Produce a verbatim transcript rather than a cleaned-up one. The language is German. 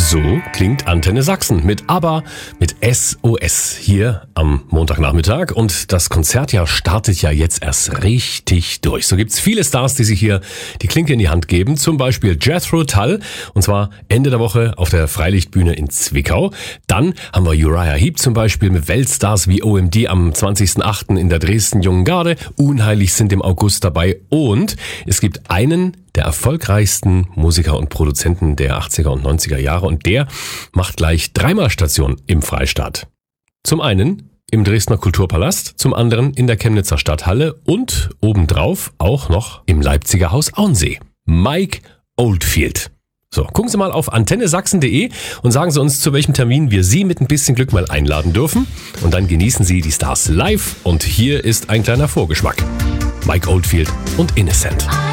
So klingt Antenne Sachsen mit ABBA, mit S O S hier am Montagnachmittag. Und das Konzertjahr startet ja jetzt erst richtig durch. So gibt's viele Stars, die sich hier die Klinke in die Hand geben. Zum Beispiel Jethro Tull, und zwar Ende der Woche auf der Freilichtbühne in Zwickau. Dann haben wir Uriah Heep zum Beispiel mit Weltstars wie O M D am zwanzigsten achten in der Dresden Jungen Garde. Unheilig sind im August dabei. Und es gibt einen der erfolgreichsten Musiker und Produzenten der achtziger und neunziger Jahre, und der macht gleich dreimal Station im Freistaat. Zum einen im Dresdner Kulturpalast, zum anderen in der Chemnitzer Stadthalle und obendrauf auch noch im Leipziger Haus Auensee. Mike Oldfield. So, gucken Sie mal auf antenne sachsen punkt de und sagen Sie uns, zu welchem Termin wir Sie mit ein bisschen Glück mal einladen dürfen. Und dann genießen Sie die Stars live. Und hier ist ein kleiner Vorgeschmack. Mike Oldfield und Innocent.